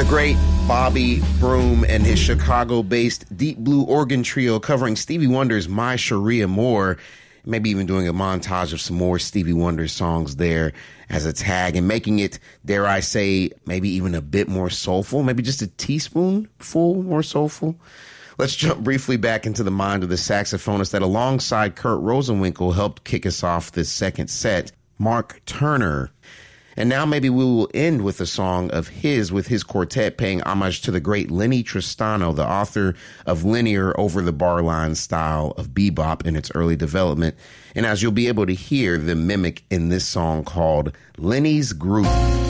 great Bobby Broom and his Chicago-based Deep Blue Organ Trio covering Stevie Wonder's My Sharia Moore, maybe even doing a montage of some more Stevie Wonder songs there as a tag and making it, dare I say, maybe even a bit more soulful, maybe just a teaspoonful more soulful. Let's jump briefly back into the mind of the saxophonist that alongside Kurt Rosenwinkel helped kick us off this second set, Mark Turner. And now maybe we will end with a song of his with his quartet paying homage to the great Lenny Tristano, the author of linear over-the-bar-line style of bebop in its early development. And as you'll be able to hear the mimic in this song called Lenny's Groove.